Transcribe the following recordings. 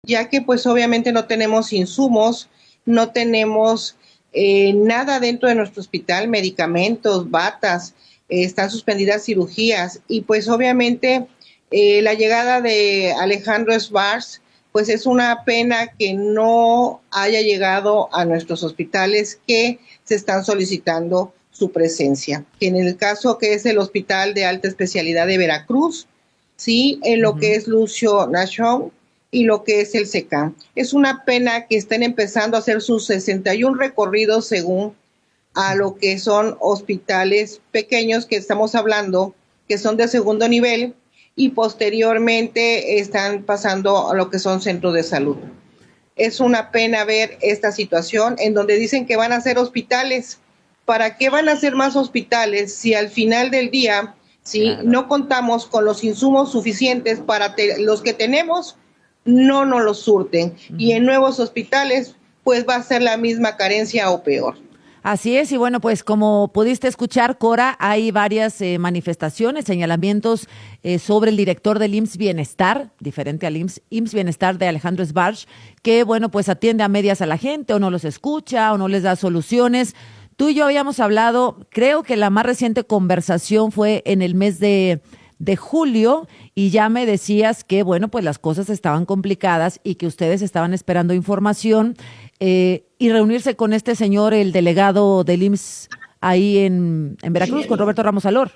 ya que pues obviamente no tenemos insumos, no tenemos nada dentro de nuestro hospital, medicamentos, batas, están suspendidas cirugías y pues obviamente la llegada de Alejandro Schwartz pues es una pena que no haya llegado a nuestros hospitales que se están solicitando su presencia. Que en el caso que es el Hospital de Alta Especialidad de Veracruz, sí, en lo que es Lucio Nachón y lo que es el SECAM. Es una pena que estén empezando a hacer sus 61 recorridos según a lo que son hospitales pequeños que estamos hablando, que son de segundo nivel, y posteriormente están pasando a lo que son centros de salud. Es una pena ver esta situación en donde dicen que van a hacer hospitales. ¿Para qué van a hacer más hospitales si al final del día, si no contamos con los insumos suficientes para los que tenemos, no nos los surten? Y en nuevos hospitales, pues va a ser la misma carencia o peor. Así es, y bueno, pues como pudiste escuchar, Cora, hay varias manifestaciones, señalamientos sobre el director del IMSS Bienestar, diferente al IMSS Bienestar de Alejandro Schwartz, que bueno, pues atiende a medias a la gente, o no los escucha, o no les da soluciones. Tú y yo habíamos hablado, creo que la más reciente conversación fue en el mes de julio, y ya me decías que, bueno, pues las cosas estaban complicadas y que ustedes estaban esperando información y reunirse con este señor, el delegado del IMSS ahí en Veracruz, con Roberto Ramos Alor.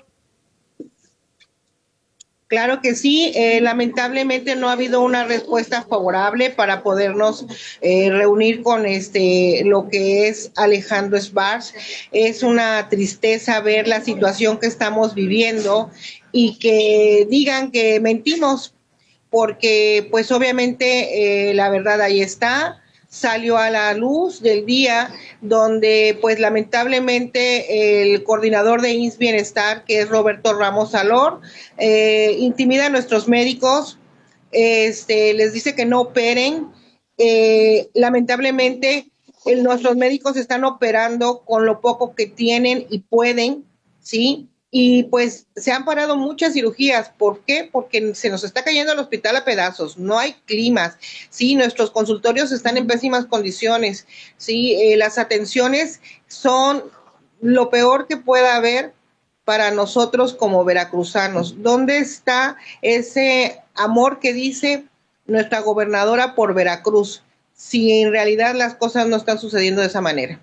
Claro que sí, lamentablemente no ha habido una respuesta favorable para podernos reunir con lo que es Alejandro Schwartz. Es una tristeza ver la situación que estamos viviendo y que digan que mentimos, porque pues obviamente la verdad ahí está, salió a la luz del día, donde pues lamentablemente el coordinador de IMSS Bienestar, que es Roberto Ramos Alor, intimida a nuestros médicos, les dice que no operen. Lamentablemente nuestros médicos están operando con lo poco que tienen y pueden, ¿sí? Y pues se han parado muchas cirugías. ¿Por qué? Porque se nos está cayendo el hospital a pedazos, no hay climas, sí, nuestros consultorios están en pésimas condiciones, sí, las atenciones son lo peor que pueda haber para nosotros como veracruzanos. ¿Dónde está ese amor que dice nuestra gobernadora por Veracruz, si en realidad las cosas no están sucediendo de esa manera?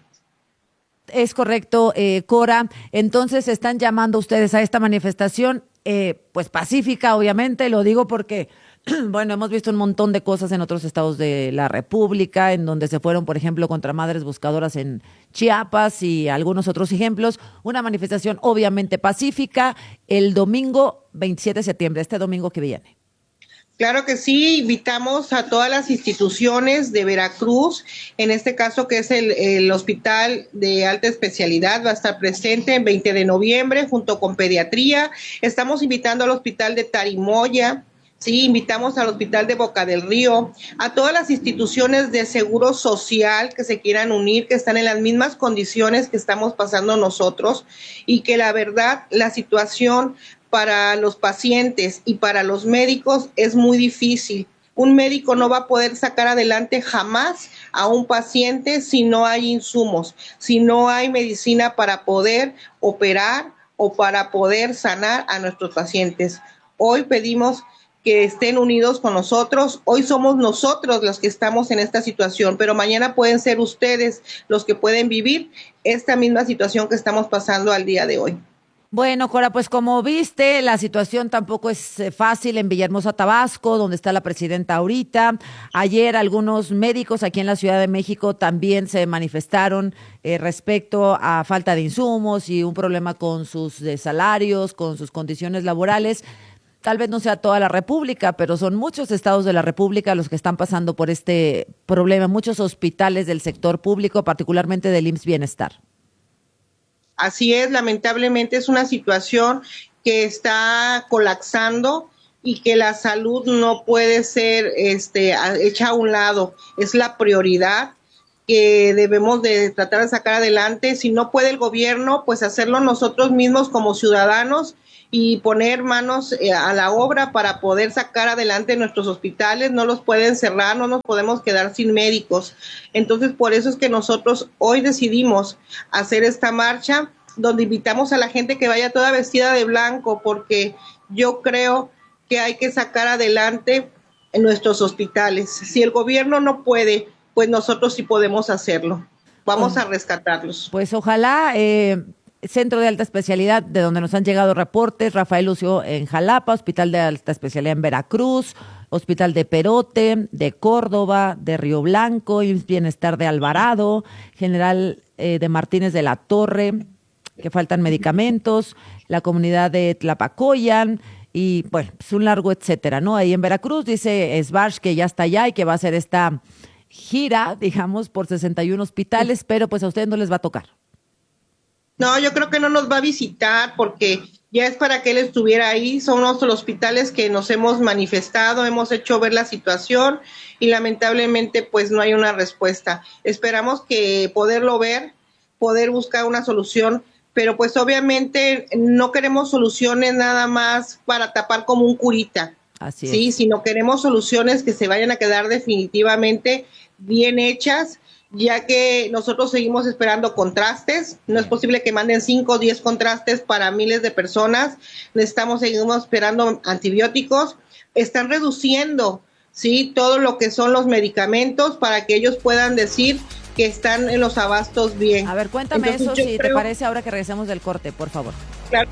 Es correcto, Cora. Entonces están llamando ustedes a esta manifestación, pues pacífica, obviamente. Lo digo porque, bueno, hemos visto un montón de cosas en otros estados de la República, en donde se fueron, por ejemplo, contra madres buscadoras en Chiapas y algunos otros ejemplos. Una manifestación obviamente pacífica el domingo 27 de septiembre, este domingo que viene. Claro que sí, invitamos a todas las instituciones de Veracruz, en este caso que es el Hospital de Alta Especialidad, va a estar presente el 20 de noviembre junto con Pediatría. Estamos invitando al Hospital de Tarimoya, sí, invitamos al Hospital de Boca del Río, a todas las instituciones de seguro social que se quieran unir, que están en las mismas condiciones que estamos pasando nosotros y que la verdad, la situación para los pacientes y para los médicos es muy difícil. Un médico no va a poder sacar adelante jamás a un paciente si no hay insumos, si no hay medicina para poder operar o para poder sanar a nuestros pacientes. Hoy pedimos que estén unidos con nosotros. Hoy somos nosotros los que estamos en esta situación, pero mañana pueden ser ustedes los que pueden vivir esta misma situación que estamos pasando al día de hoy. Bueno, Cora, pues como viste, la situación tampoco es fácil en Villahermosa, Tabasco, donde está la presidenta ahorita. Ayer algunos médicos aquí en la Ciudad de México también se manifestaron respecto a falta de insumos y un problema con sus salarios, con sus condiciones laborales. Tal vez no sea toda la República, pero son muchos estados de la República los que están pasando por este problema, muchos hospitales del sector público, particularmente del IMSS Bienestar. Así es, lamentablemente es una situación que está colapsando y que la salud no puede ser hecha a un lado, es la prioridad que debemos de tratar de sacar adelante. Si no puede el gobierno, pues hacerlo nosotros mismos como ciudadanos y poner manos a la obra para poder sacar adelante nuestros hospitales. No los pueden cerrar, no nos podemos quedar sin médicos. Entonces, por eso es que nosotros hoy decidimos hacer esta marcha, donde invitamos a la gente que vaya toda vestida de blanco, porque yo creo que hay que sacar adelante en nuestros hospitales. Si el gobierno no puede, pues nosotros sí podemos hacerlo. Vamos a rescatarlos. Pues ojalá, Centro de Alta Especialidad, de donde nos han llegado reportes, Rafael Lucio en Jalapa, Hospital de Alta Especialidad en Veracruz, Hospital de Perote, de Córdoba, de Río Blanco, IMSS Bienestar de Alvarado, General de Martínez de la Torre, que faltan medicamentos, la comunidad de Tlapacoyan, y bueno, pues un largo etcétera, ¿no? Ahí en Veracruz dice Sbarch que ya está allá y que va a hacer esta gira, digamos, por 61 hospitales, pero pues a ustedes no les va a tocar. No, yo creo que no nos va a visitar porque ya es para que él estuviera ahí. Son los hospitales que nos hemos manifestado, hemos hecho ver la situación y lamentablemente pues no hay una respuesta. Esperamos que poderlo ver, poder buscar una solución, pero pues obviamente no queremos soluciones nada más para tapar como un curita. Así sí, es. sino queremos soluciones que se vayan a quedar definitivamente bien hechas, ya que nosotros seguimos esperando contrastes. No es posible que manden 5 o 10 contrastes para miles de personas. Seguimos esperando antibióticos. Están reduciendo, sí, todo lo que son los medicamentos para que ellos puedan decir que están en los abastos bien. A ver, cuéntame. Entonces, eso, si te parece, ahora que regresemos del corte, por favor. Claro.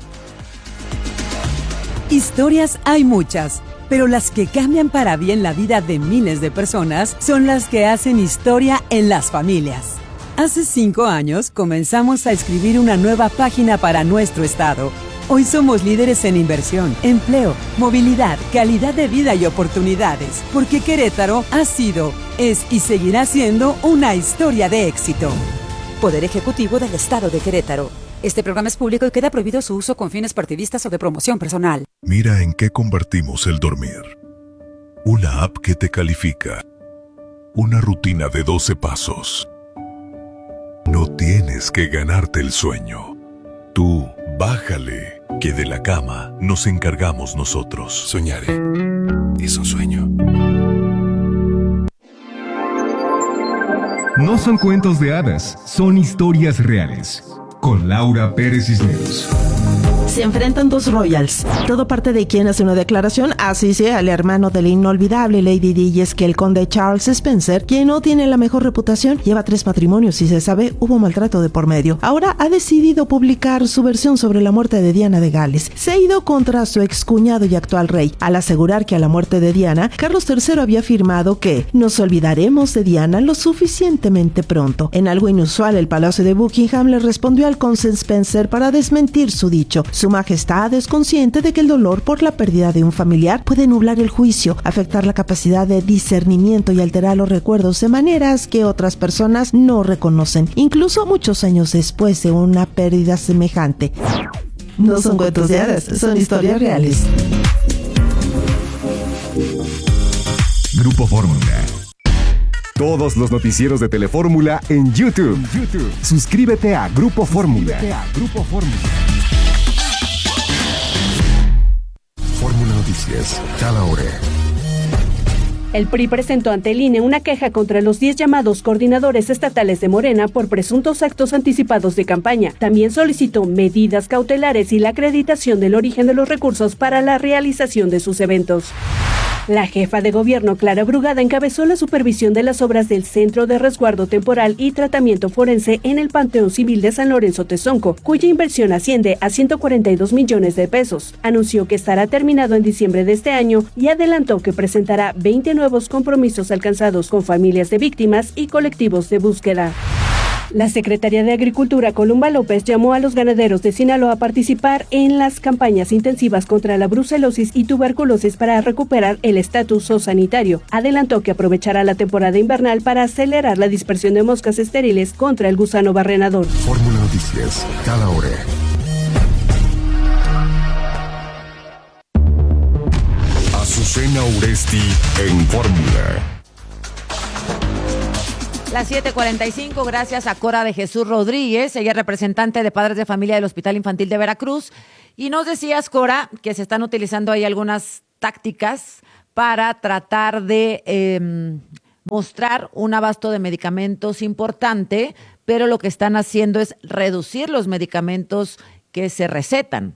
Historias hay muchas, pero las que cambian para bien la vida de miles de personas son las que hacen historia en las familias. Hace 5 años comenzamos a escribir una nueva página para nuestro estado. Hoy somos líderes en inversión, empleo, movilidad, calidad de vida y oportunidades, porque Querétaro ha sido, es y seguirá siendo una historia de éxito. Poder Ejecutivo del Estado de Querétaro. Este programa es público y queda prohibido su uso con fines partidistas o de promoción personal. Mira en qué convertimos el dormir. Una app que te califica. Una rutina de 12 pasos. No tienes que ganarte el sueño. Tú, bájale, que de la cama nos encargamos nosotros. Soñaré. Es un sueño. No son cuentos de hadas, son historias reales. Con Laura Pérez Cisneros. Se enfrentan dos royals. Todo parte de quien hace una declaración, así sea el hermano de la inolvidable Lady Di, y es que el conde Charles Spencer, quien no tiene la mejor reputación, lleva 3 matrimonios y se sabe hubo maltrato de por medio. Ahora ha decidido publicar su versión sobre la muerte de Diana de Gales. Se ha ido contra su excuñado y actual rey, al asegurar que a la muerte de Diana, Carlos III había afirmado que nos olvidaremos de Diana lo suficientemente pronto. En algo inusual, el Palacio de Buckingham le respondió al conde Spencer para desmentir su dicho. Su majestad es consciente de que el dolor por la pérdida de un familiar puede nublar el juicio, afectar la capacidad de discernimiento y alterar los recuerdos de maneras que otras personas no reconocen, incluso muchos años después de una pérdida semejante. No son cuentos de hadas, son historias reales. Grupo Fórmula. Todos los noticieros de Telefórmula en YouTube. Suscríbete a Grupo Fórmula. Fórmula Noticias, cada hora. El PRI presentó ante el INE una queja contra los 10 llamados coordinadores estatales de Morena por presuntos actos anticipados de campaña. También solicitó medidas cautelares y la acreditación del origen de los recursos para la realización de sus eventos. La jefa de gobierno, Clara Brugada, encabezó la supervisión de las obras del Centro de Resguardo Temporal y Tratamiento Forense en el Panteón Civil de San Lorenzo Tezonco, cuya inversión asciende a 142 millones de pesos. Anunció que estará terminado en diciembre de este año y adelantó que presentará 20 nuevos compromisos alcanzados con familias de víctimas y colectivos de búsqueda. La secretaria de Agricultura, Columba López, llamó a los ganaderos de Sinaloa a participar en las campañas intensivas contra la brucelosis y tuberculosis para recuperar el estatus zoosanitario. Adelantó que aprovechará la temporada invernal para acelerar la dispersión de moscas estériles contra el gusano barrenador. Fórmula Noticias, cada hora. Azucena Uresti en Fórmula. Las 7:45, gracias a Cora de Jesús Rodríguez, ella es representante de Padres de Familia del Hospital Infantil de Veracruz. Y nos decías, Cora, que se están utilizando ahí algunas tácticas para tratar de mostrar un abasto de medicamentos importante, pero lo que están haciendo es reducir los medicamentos que se recetan.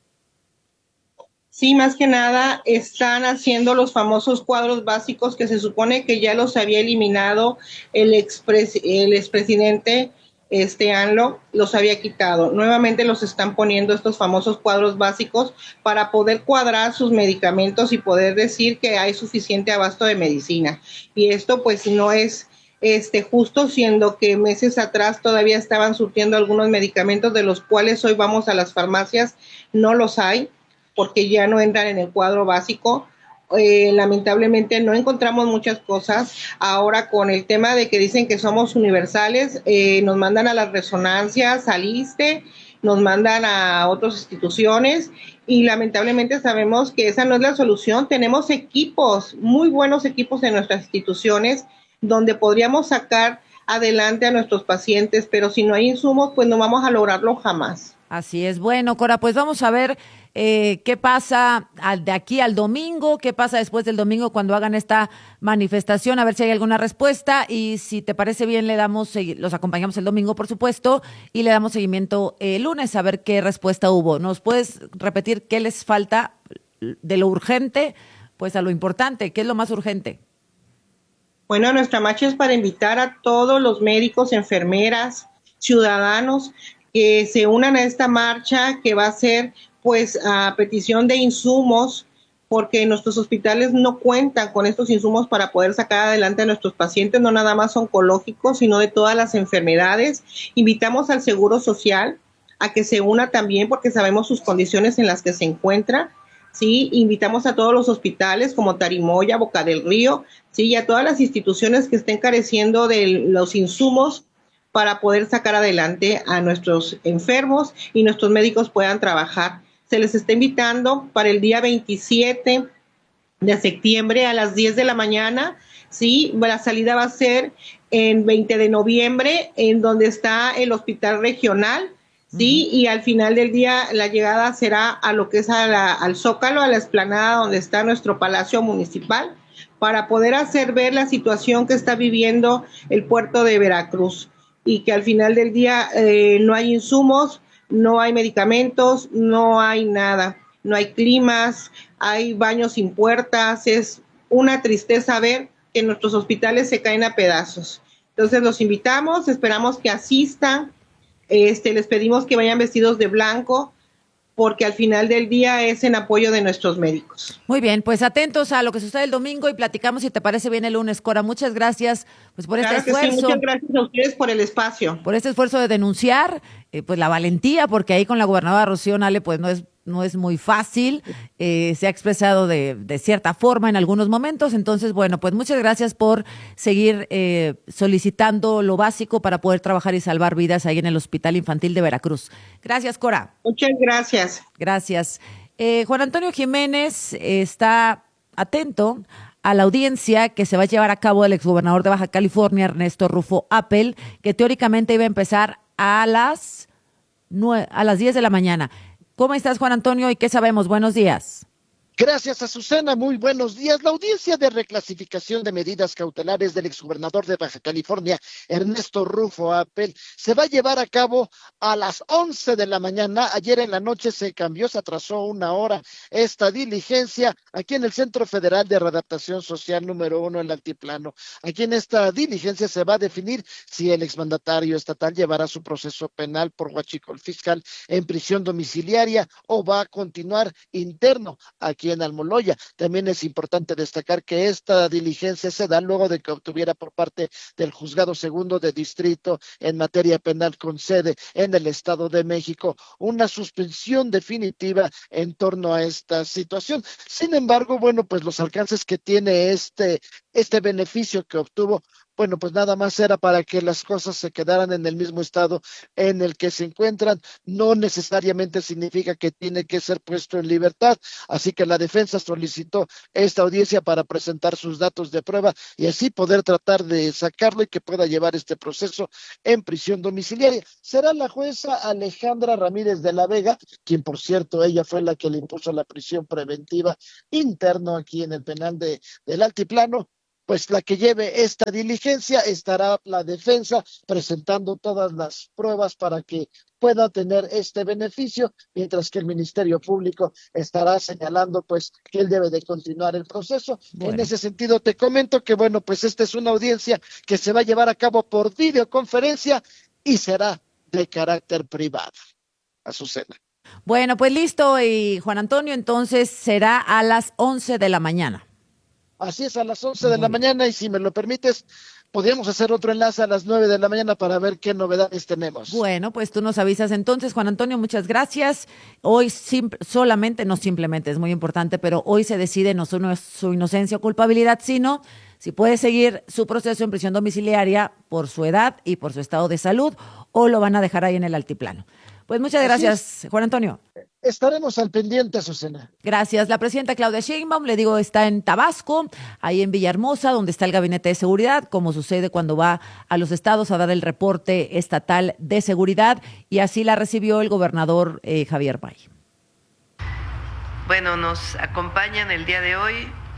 Sí, más que nada están haciendo los famosos cuadros básicos que se supone que ya los había eliminado el expresidente ANLO, los había quitado. Nuevamente los están poniendo estos famosos cuadros básicos para poder cuadrar sus medicamentos y poder decir que hay suficiente abasto de medicina. Y esto pues no es justo, siendo que meses atrás todavía estaban surtiendo algunos medicamentos de los cuales hoy vamos a las farmacias, no los hay, porque ya no entran en el cuadro básico. Lamentablemente no encontramos muchas cosas. Ahora con el tema de que dicen que somos universales, nos mandan a las resonancias, al ISSSTE, nos mandan a otras instituciones y lamentablemente sabemos que esa no es la solución. Tenemos equipos, muy buenos equipos en nuestras instituciones donde podríamos sacar adelante a nuestros pacientes, pero si no hay insumos, pues no vamos a lograrlo jamás. Así es. Bueno, Cora, pues vamos a ver qué pasa de aquí al domingo, qué pasa después del domingo cuando hagan esta manifestación, a ver si hay alguna respuesta y si te parece bien los acompañamos el domingo, por supuesto, y le damos seguimiento el lunes a ver qué respuesta hubo. ¿Nos puedes repetir qué les falta de lo urgente, pues a lo importante? ¿Qué es lo más urgente? Bueno, nuestra marcha es para invitar a todos los médicos, enfermeras, ciudadanos que se unan a esta marcha que va a ser pues a petición de insumos, porque nuestros hospitales no cuentan con estos insumos para poder sacar adelante a nuestros pacientes, no nada más oncológicos, sino de todas las enfermedades. Invitamos al Seguro Social a que se una también, porque sabemos sus condiciones en las que se encuentra. Sí, invitamos a todos los hospitales como Tarimoya, Boca del Río, sí, y a todas las instituciones que estén careciendo de los insumos para poder sacar adelante a nuestros enfermos y nuestros médicos puedan trabajar. Se les está invitando para el día 27 de septiembre a las 10 de la mañana, sí, la salida va a ser en 20 de noviembre, en donde está el hospital regional, sí, y al final del día la llegada será a lo que es al Zócalo, a la explanada donde está nuestro Palacio Municipal, para poder hacer ver la situación que está viviendo el puerto de Veracruz y que al final del día no hay insumos, no hay medicamentos, no hay nada, no hay climas, hay baños sin puertas, es una tristeza ver que nuestros hospitales se caen a pedazos. Entonces los invitamos, esperamos que asistan, les pedimos que vayan vestidos de blanco, porque al final del día es en apoyo de nuestros médicos. Muy bien, pues atentos a lo que sucede el domingo y platicamos si te parece bien el lunes, Cora. Muchas gracias pues por Claro este esfuerzo. Sí, muchas gracias a ustedes por el espacio. Por este esfuerzo de denunciar, pues la valentía, porque ahí con la gobernadora Rocío Nale pues no es muy fácil, se ha expresado de cierta forma en algunos momentos, entonces bueno, pues muchas gracias por seguir solicitando lo básico para poder trabajar y salvar vidas ahí en el Hospital Infantil de Veracruz. Gracias, Cora. Muchas gracias. Gracias. Juan Antonio Jiménez está atento a la audiencia que se va a llevar a cabo del exgobernador de Baja California, Ernesto Rufo Appel, que teóricamente iba a empezar a las 10 de la mañana. ¿Cómo estás, Juan Antonio? ¿Y qué sabemos? Buenos días. Gracias, Azucena. Muy buenos días. La audiencia de reclasificación de medidas cautelares del exgobernador de Baja California, Ernesto Rufo Appel, se va a llevar a cabo a las 11 de la mañana. Ayer en la noche se atrasó una hora esta diligencia aquí en el Centro Federal de Readaptación Social número 1 en el Altiplano. Aquí en esta diligencia se va a definir si el exmandatario estatal llevará su proceso penal por huachicol fiscal en prisión domiciliaria o va a continuar interno aquí en Almoloya. También es importante destacar que esta diligencia se da luego de que obtuviera por parte del Juzgado Segundo de Distrito en materia penal con sede en el Estado de México una suspensión definitiva en torno a esta situación. Sin embargo, bueno, pues los alcances que tiene este beneficio que obtuvo bueno, pues nada más era para que las cosas se quedaran en el mismo estado en el que se encuentran. No necesariamente significa que tiene que ser puesto en libertad. Así que la defensa solicitó esta audiencia para presentar sus datos de prueba y así poder tratar de sacarlo y que pueda llevar este proceso en prisión domiciliaria. Será la jueza Alejandra Ramírez de la Vega, quien por cierto, ella fue la que le impuso la prisión preventiva interno aquí en el penal del Altiplano, pues la que lleve esta diligencia. Estará la defensa presentando todas las pruebas para que pueda tener este beneficio, mientras que el Ministerio Público estará señalando pues que él debe de continuar el proceso. Bueno. En ese sentido te comento que bueno, pues esta es una audiencia que se va a llevar a cabo por videoconferencia y será de carácter privado. Azucena. Bueno, pues listo, y Juan Antonio, entonces será a las 11 de la mañana. Así es, a las 11 de la mañana, y si me lo permites, podríamos hacer otro enlace a las 9 de la mañana para ver qué novedades tenemos. Bueno, pues tú nos avisas entonces, Juan Antonio, muchas gracias. Hoy solamente, no simplemente, es muy importante, pero hoy se decide no solo su inocencia o culpabilidad, sino si puede seguir su proceso en prisión domiciliaria por su edad y por su estado de salud, o lo van a dejar ahí en el altiplano. Pues muchas gracias, Juan Antonio. Estaremos al pendiente, Azucena. Gracias. La presidenta Claudia Sheinbaum, le digo, está en Tabasco, ahí en Villahermosa, donde está el Gabinete de Seguridad, como sucede cuando va a los estados a dar el reporte estatal de seguridad, y así la recibió el gobernador Javier May. Bueno, nos acompañan el día de hoy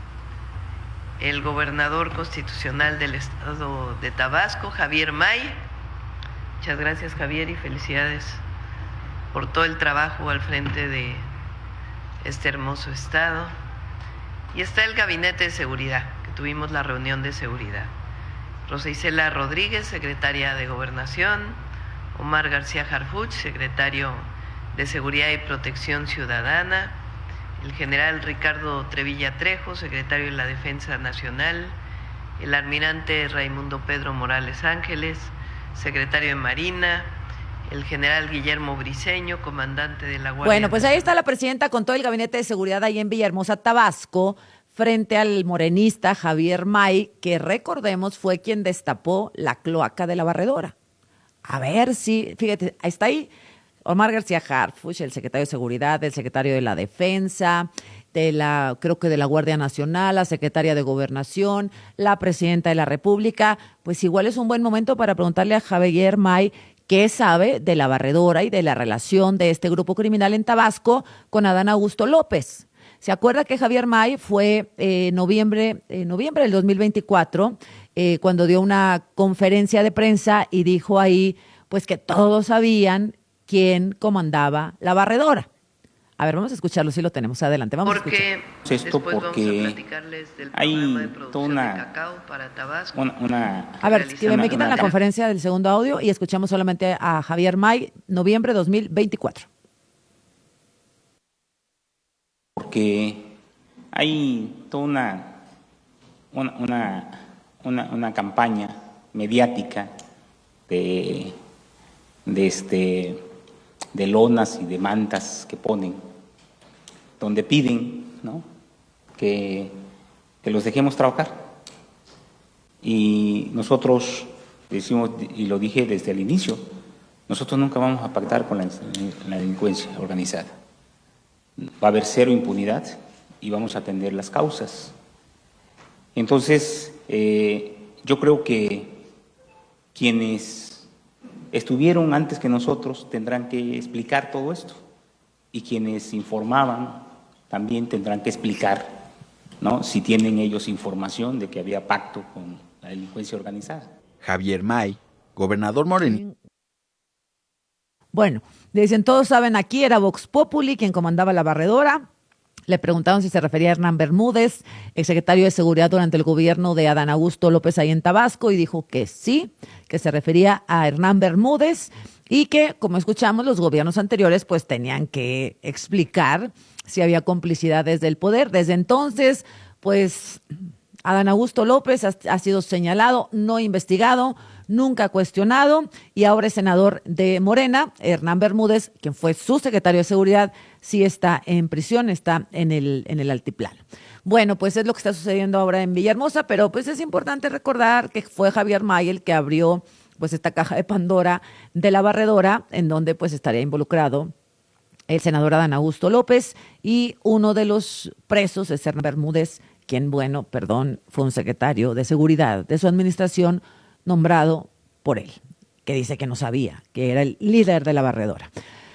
el gobernador constitucional del estado de Tabasco, Javier May. Muchas gracias, Javier, y felicidades por todo el trabajo al frente de este hermoso estado. Y está el Gabinete de Seguridad, que tuvimos la reunión de seguridad. Rosa Isela Rodríguez, secretaria de Gobernación, Omar García Harfuch, secretario de Seguridad y Protección Ciudadana, el general Ricardo Trevilla Trejo, secretario de la Defensa Nacional, el almirante Raimundo Pedro Morales Ángeles, secretario de Marina, el general Guillermo Briceño, comandante de la Guardia. Bueno, pues ahí está la presidenta con todo el Gabinete de Seguridad ahí en Villahermosa, Tabasco, frente al morenista Javier May, que recordemos fue quien destapó la cloaca de la barredora. A ver si, fíjate, está ahí Omar García Harfuch, el secretario de Seguridad, el secretario de la Defensa, creo que de la Guardia Nacional, la secretaria de Gobernación, la presidenta de la República. Pues igual es un buen momento para preguntarle a Javier May qué sabe de la barredora y de la relación de este grupo criminal en Tabasco con Adán Augusto López. ¿Se acuerda que Javier May fue en noviembre del 2024 cuando dio una conferencia de prensa y dijo ahí pues que todos sabían quién comandaba la barredora? A ver, vamos a escucharlo, si lo tenemos. Adelante, vamos a escuchar. Esto porque hay toda una... A ver, que me quitan la conferencia del segundo audio y escuchamos solamente a Javier May, noviembre 2024. Porque hay toda una campaña mediática de lonas y de mantas que ponen, donde piden, ¿no?, que los dejemos trabajar. Y nosotros decimos, y lo dije desde el inicio, nosotros nunca vamos a pactar con la delincuencia organizada. Va a haber cero impunidad y vamos a atender las causas. Entonces, yo creo que quienes estuvieron antes que nosotros tendrán que explicar todo esto, y quienes informaban también tendrán que explicar, ¿no?, si tienen ellos información de que había pacto con la delincuencia organizada. Javier May, gobernador morenista. Bueno, dicen, todos saben, aquí era Vox Populi quien comandaba la barredora. Le preguntaron si se refería a Hernán Bermúdez, exsecretario de Seguridad durante el gobierno de Adán Augusto López ahí en Tabasco, y dijo que sí, que se refería a Hernán Bermúdez, y que, como escuchamos, los gobiernos anteriores pues tenían que explicar si había complicidades del poder. Desde entonces, pues Adán Augusto López ha sido señalado, no investigado, nunca cuestionado, y ahora es senador de Morena. Hernán Bermúdez, quien fue su secretario de Seguridad, sí está en prisión, está en el altiplano. Bueno, pues es lo que está sucediendo ahora en Villahermosa, pero pues es importante recordar que fue Javier May el que abrió pues esta caja de Pandora de la barredora, en donde pues estaría involucrado el senador Adán Augusto López, y uno de los presos es Hernán Bermúdez, quien, fue un secretario de Seguridad de su administración nombrado por él, que dice que no sabía, que era el líder de la barredora.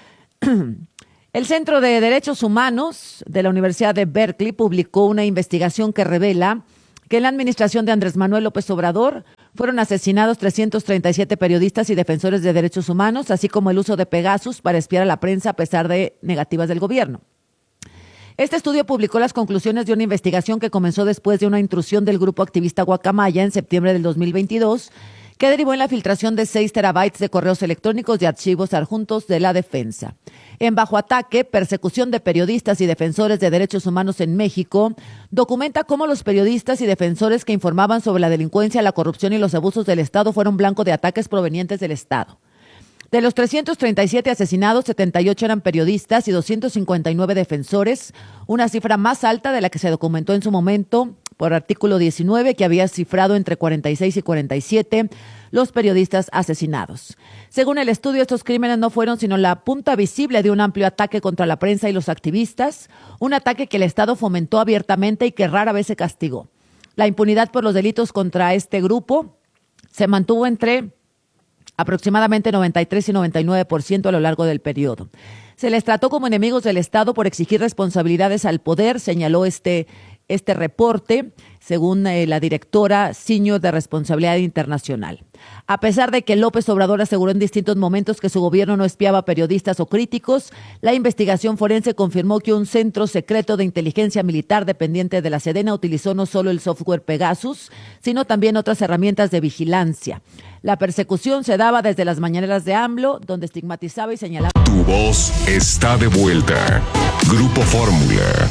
El Centro de Derechos Humanos de la Universidad de Berkeley publicó una investigación que revela que en la administración de Andrés Manuel López Obrador fueron asesinados 337 periodistas y defensores de derechos humanos, así como el uso de Pegasus para espiar a la prensa a pesar de negativas del gobierno. Este estudio publicó las conclusiones de una investigación que comenzó después de una intrusión del grupo activista Guacamaya en septiembre del 2022, que derivó en la filtración de 6 terabytes de correos electrónicos y archivos adjuntos de la defensa. En Bajo Ataque, persecución de periodistas y defensores de derechos humanos en México, documenta cómo los periodistas y defensores que informaban sobre la delincuencia, la corrupción y los abusos del Estado fueron blanco de ataques provenientes del Estado. De los 337 asesinados, 78 eran periodistas y 259 defensores, una cifra más alta de la que se documentó en su momento por Artículo 19, que había cifrado entre 46 y 47 los periodistas asesinados. Según el estudio, estos crímenes no fueron sino la punta visible de un amplio ataque contra la prensa y los activistas, un ataque que el Estado fomentó abiertamente y que rara vez se castigó. La impunidad por los delitos contra este grupo se mantuvo entre aproximadamente 93 y 99% a lo largo del periodo. Se les trató como enemigos del Estado por exigir responsabilidades al poder, señaló este reporte, según la directora senior de Responsabilidad Internacional. A pesar de que López Obrador aseguró en distintos momentos que su gobierno no espiaba a periodistas o críticos, la investigación forense confirmó que un centro secreto de inteligencia militar dependiente de la Sedena utilizó no solo el software Pegasus, sino también otras herramientas de vigilancia. La persecución se daba desde las mañaneras de AMLO, donde estigmatizaba y señalaba. Tu voz está de vuelta. Grupo Fórmula.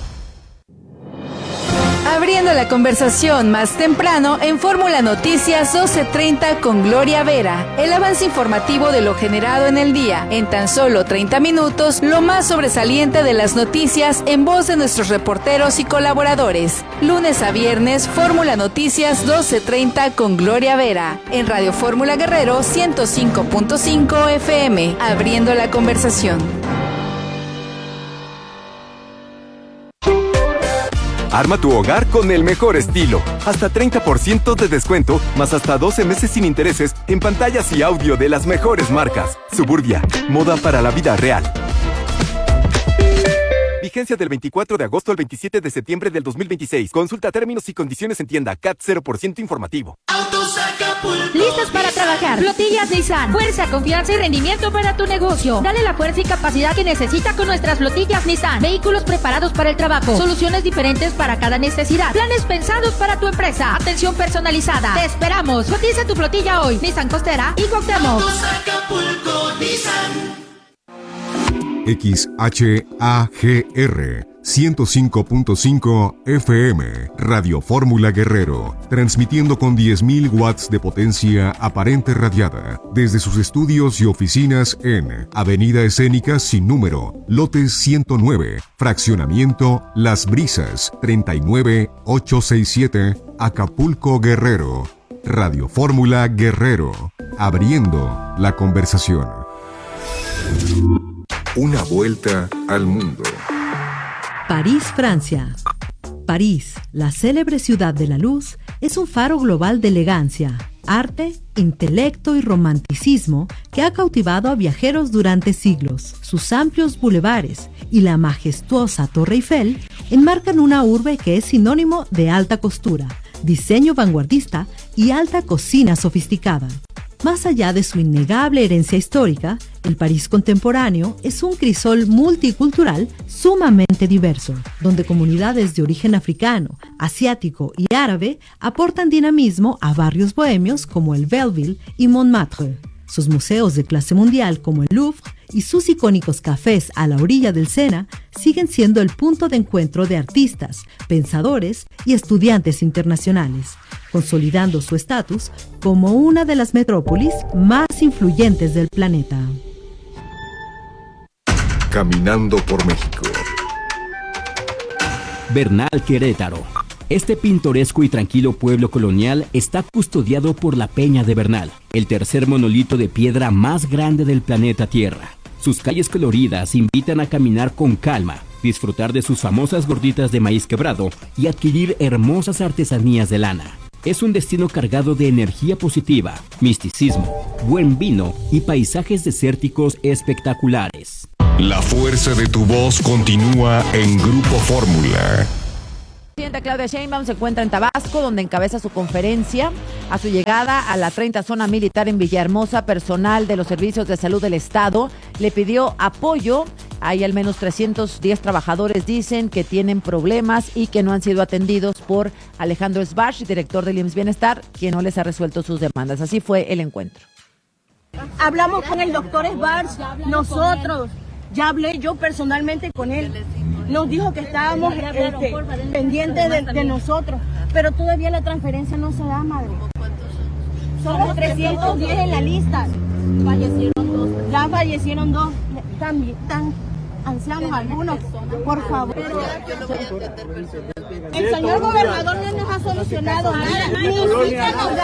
Abriendo la conversación más temprano en Fórmula Noticias 12:30 con Gloria Vera. El avance informativo de lo generado en el día. En tan solo 30 minutos, lo más sobresaliente de las noticias en voz de nuestros reporteros y colaboradores. Lunes a viernes, Fórmula Noticias 12:30 con Gloria Vera. En Radio Fórmula Guerrero 105.5 FM. Abriendo la conversación. Arma tu hogar con el mejor estilo. Hasta 30% de descuento, más hasta 12 meses sin intereses en pantallas y audio de las mejores marcas. Suburbia, moda para la vida real. Vigencia del 24 de agosto al 27 de septiembre del 2026. Consulta términos y condiciones en tienda. CAT 0% informativo. Autos Acapulco. Listos para trabajar. Flotillas Nissan. Fuerza, confianza y rendimiento para tu negocio. Dale la fuerza y capacidad que necesita con nuestras flotillas Nissan. Vehículos preparados para el trabajo. Soluciones diferentes para cada necesidad. Planes pensados para tu empresa. Atención personalizada. Te esperamos. Cotiza tu flotilla hoy. Nissan Costera y Cuauhtémoc. Autos Acapulco Nissan. XHAGR 105.5 FM, Radio Fórmula Guerrero, transmitiendo con 10.000 watts de potencia aparente radiada, desde sus estudios y oficinas en Avenida Escénica sin número, lote 109, fraccionamiento Las Brisas, 39867, Acapulco, Guerrero. Radio Fórmula Guerrero, abriendo la conversación. Una vuelta al mundo. París, Francia. París, la célebre ciudad de la luz, es un faro global de elegancia, arte, intelecto y romanticismo que ha cautivado a viajeros durante siglos. Sus amplios bulevares y la majestuosa Torre Eiffel enmarcan una urbe que es sinónimo de alta costura, diseño vanguardista y alta cocina sofisticada. Más allá de su innegable herencia histórica, el París contemporáneo es un crisol multicultural sumamente diverso, donde comunidades de origen africano, asiático y árabe aportan dinamismo a barrios bohemios como el Belleville y Montmartre. Sus museos de clase mundial como el Louvre y sus icónicos cafés a la orilla del Sena siguen siendo el punto de encuentro de artistas, pensadores y estudiantes internacionales, consolidando su estatus como una de las metrópolis más influyentes del planeta. Caminando por México. Bernal, Querétaro. Este pintoresco y tranquilo pueblo colonial está custodiado por la Peña de Bernal, el tercer monolito de piedra más grande del planeta Tierra. Sus calles coloridas invitan a caminar con calma, disfrutar de sus famosas gorditas de maíz quebrado y adquirir hermosas artesanías de lana. Es un destino cargado de energía positiva, misticismo, buen vino y paisajes desérticos espectaculares. La fuerza de tu voz continúa en Grupo Fórmula. La presidenta Claudia Sheinbaum se encuentra en Tabasco, donde encabeza su conferencia. A su llegada a la 30 zona militar en Villahermosa, personal de los servicios de salud del estado le pidió apoyo. Hay al menos 310 trabajadores, dicen, que tienen problemas y que no han sido atendidos por Alejandro Sbarch, director del IMSS Bienestar, quien no les ha resuelto sus demandas. Así fue el encuentro. Hablamos con el doctor Sbarch, nosotros. Ya hablé yo personalmente con él. Nos dijo que estábamos pendientes de nosotros, pero todavía la transferencia no se da, madre. Son los 310 en la lista. Fallecieron 2. Ya fallecieron 2. Tan ancianos algunos, por favor. El señor gobernador no nos ha solucionado nada. Ni siquiera nos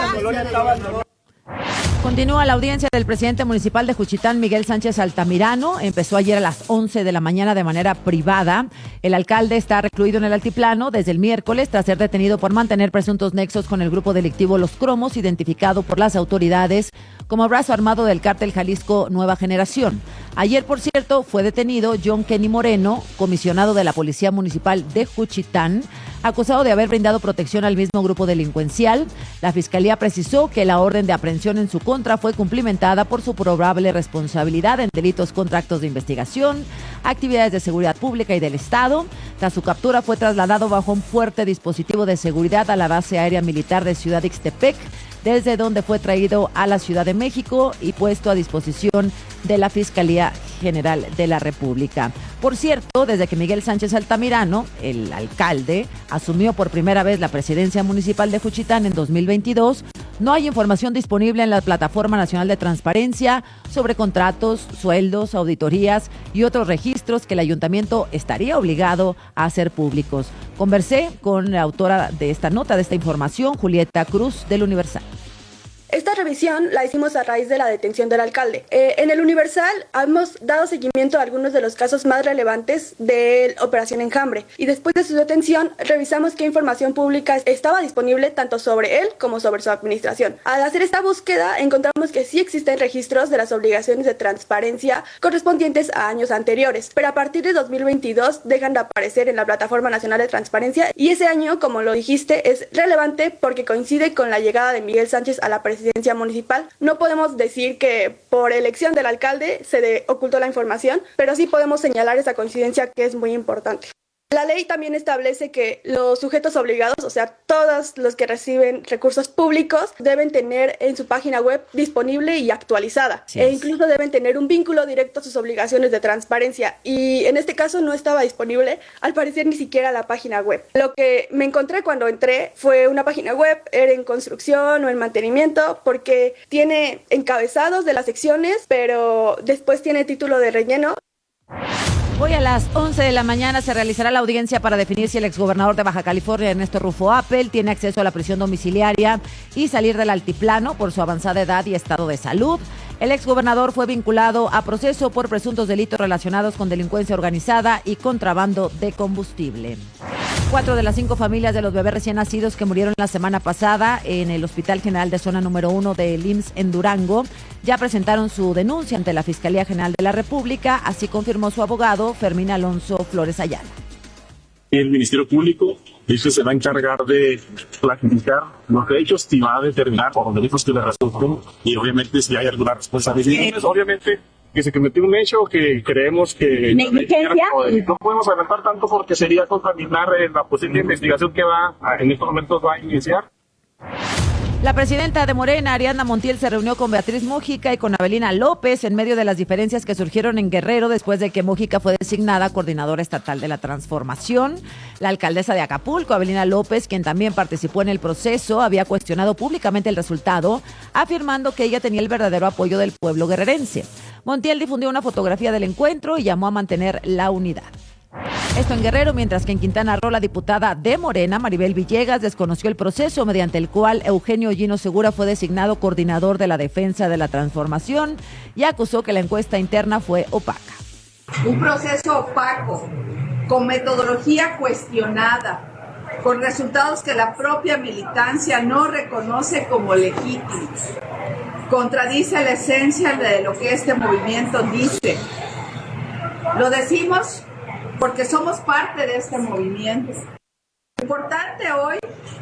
da. Continúa la audiencia del presidente municipal de Juchitán, Miguel Sánchez Altamirano. Empezó ayer a las 11 de la mañana de manera privada. El alcalde está recluido en el altiplano desde el miércoles tras ser detenido por mantener presuntos nexos con el grupo delictivo Los Cromos, identificado por las autoridades como brazo armado del cártel Jalisco Nueva Generación. Ayer, por cierto, fue detenido John Kenny Moreno, comisionado de la Policía Municipal de Juchitán, acusado de haber brindado protección al mismo grupo delincuencial. La Fiscalía precisó que la orden de aprehensión en su contra fue cumplimentada por su probable responsabilidad en delitos contra actos de investigación, actividades de seguridad pública y del Estado. Tras su captura fue trasladado bajo un fuerte dispositivo de seguridad a la base aérea militar de Ciudad Ixtepec, desde donde fue traído a la Ciudad de México y puesto a disposición de la Fiscalía General de la República. Por cierto, desde que Miguel Sánchez Altamirano, el alcalde, asumió por primera vez la presidencia municipal de Juchitán en 2022, no hay información disponible en la Plataforma Nacional de Transparencia sobre contratos, sueldos, auditorías y otros registros que el ayuntamiento estaría obligado a hacer públicos. Conversé con la autora de esta nota, de esta información, Julieta Cruz, del Universal. Esta revisión la hicimos a raíz de la detención del alcalde. En el Universal hemos dado seguimiento a algunos de los casos más relevantes de Operación Enjambre y después de su detención revisamos qué información pública estaba disponible tanto sobre él como sobre su administración. Al hacer esta búsqueda encontramos que sí existen registros de las obligaciones de transparencia correspondientes a años anteriores, pero a partir de 2022 dejan de aparecer en la Plataforma Nacional de Transparencia y ese año, como lo dijiste, es relevante porque coincide con la llegada de Miguel Sánchez a la presidencia municipal. No podemos decir que por elección del alcalde se ocultó la información, pero sí podemos señalar esa coincidencia que es muy importante. La ley también establece que los sujetos obligados, o sea, todos los que reciben recursos públicos, deben tener en su página web disponible y actualizada. E incluso deben tener un vínculo directo a sus obligaciones de transparencia. Y en este caso no estaba disponible, al parecer ni siquiera la página web. Lo que me encontré cuando entré fue una página web, era en construcción o en mantenimiento, porque tiene encabezados de las secciones, pero después tiene título de relleno. Hoy a las 11 de la mañana se realizará la audiencia para definir si el exgobernador de Baja California, Ernesto Rufo Appel, tiene acceso a la prisión domiciliaria y salir del altiplano por su avanzada edad y estado de salud. El exgobernador fue vinculado a proceso por presuntos delitos relacionados con delincuencia organizada y contrabando de combustible. 4 de las 5 familias de los bebés recién nacidos que murieron la semana pasada en el Hospital General de Zona número 1 del IMSS en Durango ya presentaron su denuncia ante la Fiscalía General de la República, así confirmó su abogado Fermín Alonso Flores Ayala. El Ministerio Público dice que se va a encargar de clasificar los hechos y va a determinar por los delitos que le resulten y obviamente si hay alguna responsabilidad. Obviamente que se cometió un hecho que creemos que no podemos adelantar tanto porque sería contaminar la posible investigación que en estos momentos va a iniciar. La presidenta de Morena, Ariadna Montiel, se reunió con Beatriz Múgica y con Abelina López en medio de las diferencias que surgieron en Guerrero después de que Múgica fue designada coordinadora estatal de la transformación. La alcaldesa de Acapulco, Abelina López, quien también participó en el proceso, había cuestionado públicamente el resultado, afirmando que ella tenía el verdadero apoyo del pueblo guerrerense. Montiel difundió una fotografía del encuentro y llamó a mantener la unidad. Esto en Guerrero, mientras que en Quintana Roo la diputada de Morena, Maribel Villegas, desconoció el proceso mediante el cual Eugenio Gino Segura fue designado coordinador de la defensa de la transformación y acusó que la encuesta interna fue opaca. Un proceso opaco, con metodología cuestionada, con resultados que la propia militancia no reconoce como legítimos. Contradice la esencia de lo que este movimiento dice. Lo decimos porque somos parte de este movimiento. Lo importante hoy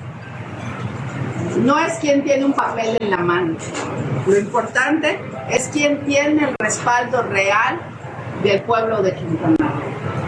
no es quién tiene un papel en la mano. Lo importante es quién tiene el respaldo real del pueblo de Quintana Roo.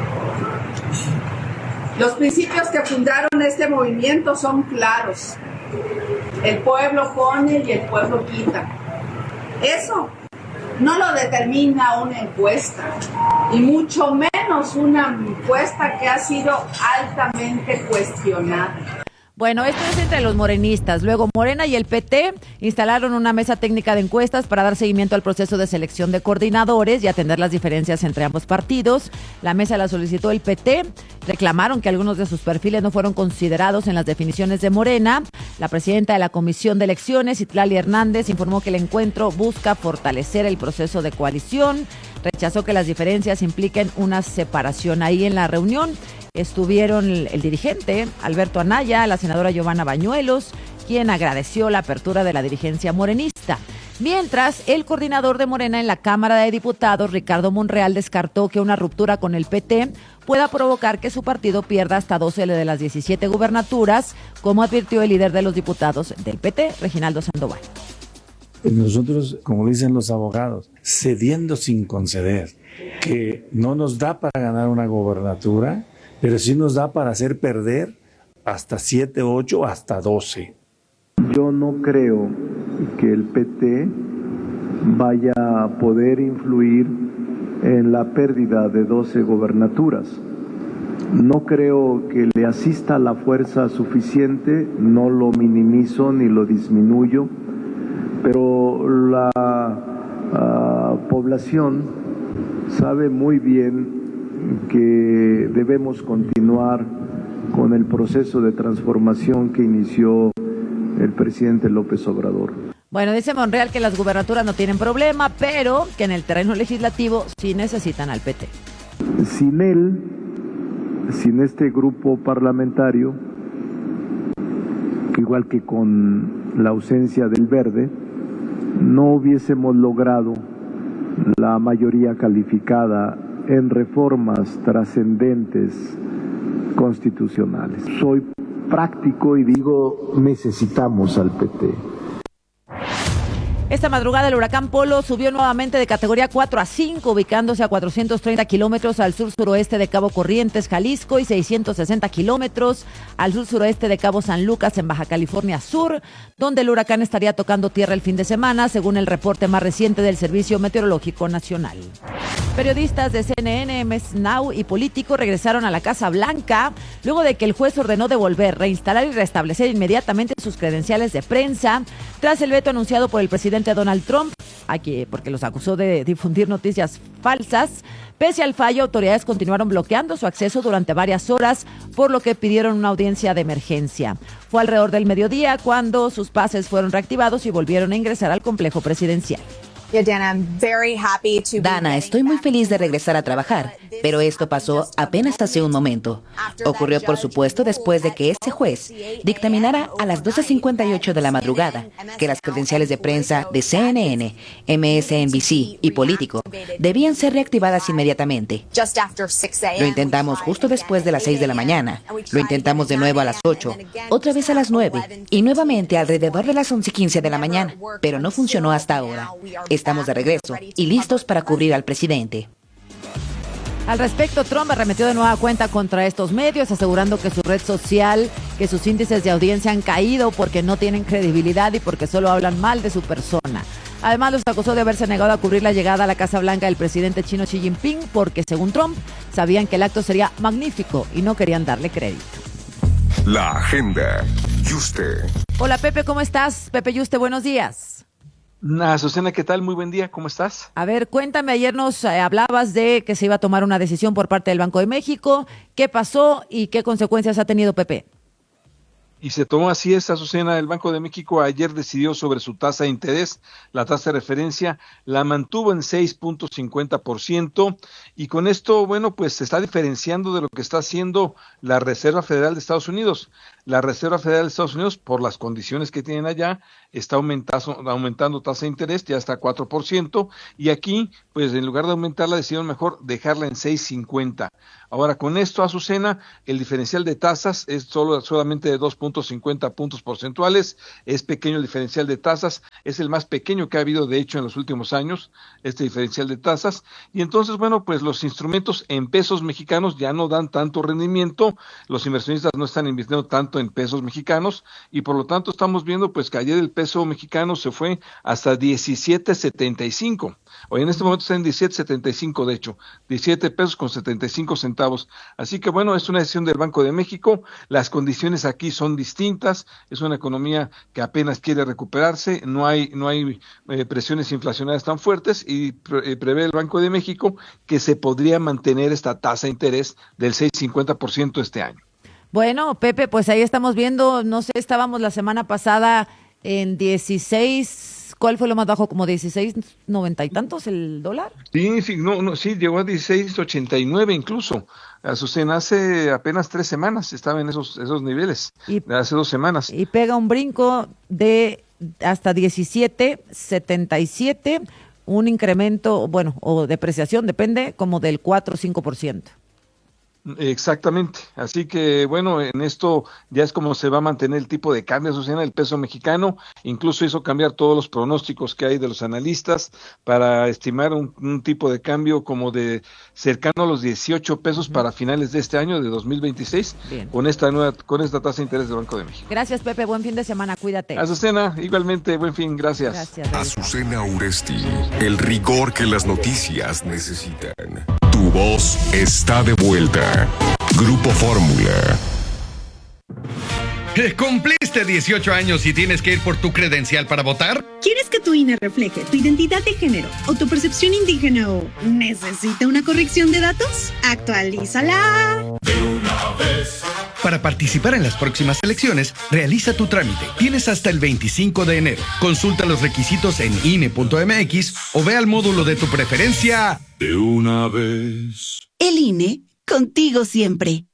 Los principios que fundaron este movimiento son claros. El pueblo pone y el pueblo quita. Eso no lo determina una encuesta, y mucho menos una encuesta que ha sido altamente cuestionada. Bueno, esto es entre los morenistas. Luego Morena y el PT instalaron una mesa técnica de encuestas para dar seguimiento al proceso de selección de coordinadores y atender las diferencias entre ambos partidos. La mesa la solicitó el PT. Reclamaron que algunos de sus perfiles no fueron considerados en las definiciones de Morena. La presidenta de la Comisión de Elecciones, Itlali Hernández, informó que el encuentro busca fortalecer el proceso de coalición. Rechazó que las diferencias impliquen una separación. Ahí en la reunión estuvieron el dirigente Alberto Anaya, la senadora Giovanna Bañuelos, quien agradeció la apertura de la dirigencia morenista. Mientras, el coordinador de Morena en la Cámara de Diputados, Ricardo Monreal, descartó que una ruptura con el PT pueda provocar que su partido pierda hasta 12 de las 17 gubernaturas, como advirtió el líder de los diputados del PT, Reginaldo Sandoval. Nosotros, como dicen los abogados, cediendo sin conceder, que no nos da para ganar una gobernatura, pero sí nos da para hacer perder hasta 7, 8, hasta 12. Yo no creo que el PT vaya a poder influir en la pérdida de 12 gobernaturas. No creo que le asista la fuerza suficiente, no lo minimizo ni lo disminuyo, pero la población sabe muy bien que debemos continuar con el proceso de transformación que inició el presidente López Obrador. Bueno, dice Monreal que las gubernaturas no tienen problema, pero que en el terreno legislativo sí necesitan al PT. Sin él, sin este grupo parlamentario, igual que con la ausencia del Verde, no hubiésemos logrado la mayoría calificada en reformas trascendentes constitucionales. Soy práctico y digo, necesitamos al PT. Esta madrugada el huracán Polo subió nuevamente de categoría 4 a 5, ubicándose a 430 kilómetros al sur-suroeste de Cabo Corrientes, Jalisco, y 660 kilómetros al sur-suroeste de Cabo San Lucas, en Baja California Sur, donde el huracán estaría tocando tierra el fin de semana, según el reporte más reciente del Servicio Meteorológico Nacional. Periodistas de CNN, MS Now y Político regresaron a la Casa Blanca luego de que el juez ordenó devolver, reinstalar y restablecer inmediatamente sus credenciales de prensa tras el veto anunciado por el presidente Donald Trump, porque los acusó de difundir noticias falsas. Pese al fallo, autoridades continuaron bloqueando su acceso durante varias horas, por lo que pidieron una audiencia de emergencia. Fue alrededor del mediodía cuando sus pases fueron reactivados y volvieron a ingresar al complejo presidencial. Dana, estoy muy feliz de regresar a trabajar, pero esto pasó apenas hace un momento. Ocurrió, por supuesto, después de que ese juez dictaminara a las 12:58 de la madrugada que las credenciales de prensa de CNN, MSNBC y Político debían ser reactivadas inmediatamente. Lo intentamos justo después de las 6 de la mañana, lo intentamos de nuevo a las 8, otra vez a las 9 y nuevamente alrededor de las 11:15 de la mañana, pero no funcionó hasta ahora. Estamos de regreso y listos para cubrir al presidente. Al respecto, Trump arremetió de nueva cuenta contra estos medios, asegurando que su red social que sus índices de audiencia han caído porque no tienen credibilidad y porque solo hablan mal de su persona. Además, los acusó de haberse negado a cubrir la llegada a la Casa Blanca del presidente chino Xi Jinping porque, según Trump, sabían que el acto sería magnífico y no querían darle crédito. La agenda. Yuste. Hola Pepe, ¿cómo estás? Pepe Yuste, buenos días. Azucena, ¿qué tal? Muy buen día, ¿cómo estás? A ver, cuéntame, ayer nos hablabas de que se iba a tomar una decisión por parte del Banco de México. ¿Qué pasó y qué consecuencias ha tenido, Pepe? Y se tomó así esta, Azucena. El Banco de México ayer decidió sobre su tasa de interés, la tasa de referencia, la mantuvo en 6.50%, y con esto, bueno, pues se está diferenciando de lo que está haciendo la Reserva Federal de Estados Unidos. La Reserva Federal de Estados Unidos, por las condiciones que tienen allá, está aumentando tasa de interés, ya está a 4%, y aquí, pues en lugar de aumentarla, decidieron mejor dejarla en 6.50. Ahora, con esto, Azucena, el diferencial de tasas es solamente de 2.50 puntos porcentuales, es pequeño el diferencial de tasas, es el más pequeño que ha habido, de hecho, en los últimos años, este diferencial de tasas, y entonces, bueno, pues los instrumentos en pesos mexicanos ya no dan tanto rendimiento, los inversionistas no están invirtiendo tanto en pesos mexicanos, y por lo tanto estamos viendo pues que ayer el peso mexicano se fue hasta 17.75. Hoy en este momento está en 17.75, de hecho, 17 pesos con 75 centavos. Así que bueno, es una decisión del Banco de México, las condiciones aquí son distintas, es una economía que apenas quiere recuperarse, no hay presiones inflacionarias tan fuertes, y prevé el Banco de México que se podría mantener esta tasa de interés del 6.50% este año. Bueno, Pepe, pues ahí estamos viendo, no sé, estábamos la semana pasada en 16, ¿cuál fue lo más bajo? ¿Como 16.90 y tantos el dólar? Sí, sí, llegó a 16.89 incluso. Azucena, hace apenas 3 semanas estaba en esos niveles, hace 2 semanas. Y pega un brinco de hasta 17.77, un incremento, bueno, o depreciación, depende, como del 4 o 5%. Exactamente, así que bueno, en esto ya es como se va a mantener el tipo de cambio, Azucena. El peso mexicano incluso hizo cambiar todos los pronósticos que hay de los analistas para estimar un tipo de cambio como de cercano a los 18 pesos para finales de este año, de 2026. Bien. Con esta tasa de interés del Banco de México. Gracias, Pepe, buen fin de semana, cuídate. Azucena, igualmente, buen fin, gracias. Azucena Uresti, el rigor que las noticias necesitan. Tu voz está de vuelta. Grupo Fórmula. ¿Cumpliste 18 años y tienes que ir por tu credencial para votar? ¿Quieres que tu INE refleje tu identidad de género o tu percepción indígena o necesita una corrección de datos? ¡Actualízala! De una vez. Para participar en las próximas elecciones, realiza tu trámite. Tienes hasta el 25 de enero. Consulta los requisitos en INE.mx o ve al módulo de tu preferencia. De una vez. El INE, contigo siempre.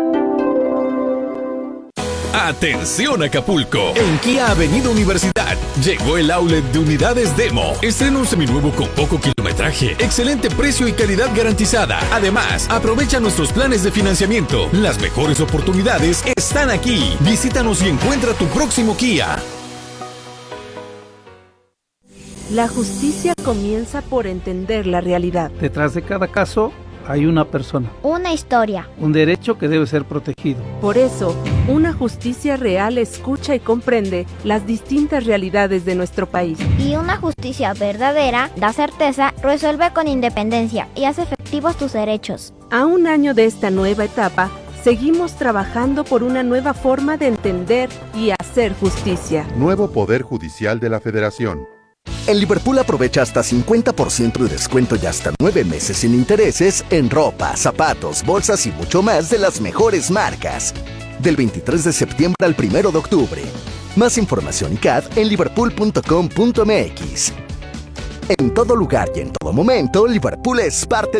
Atención Acapulco, en Kia Avenida Universidad llegó el outlet de unidades Demo. Estreno seminuevo con poco kilometraje, excelente precio y calidad garantizada. Además, aprovecha nuestros planes de financiamiento. Las mejores oportunidades están aquí. Visítanos y encuentra tu próximo Kia. La justicia comienza por entender la realidad. Detrás de cada caso hay una persona. Una historia. Un derecho que debe ser protegido. Por eso, una justicia real escucha y comprende las distintas realidades de nuestro país. Y una justicia verdadera da certeza, resuelve con independencia y hace efectivos tus derechos. A un año de esta nueva etapa, seguimos trabajando por una nueva forma de entender y hacer justicia. Nuevo Poder Judicial de la Federación. En Liverpool aprovecha hasta 50% de descuento y hasta 9 meses sin intereses en ropa, zapatos, bolsas y mucho más de las mejores marcas. Del 23 de septiembre al 1 de octubre. Más información y CAD en liverpool.com.mx. En todo lugar y en todo momento, Liverpool es parte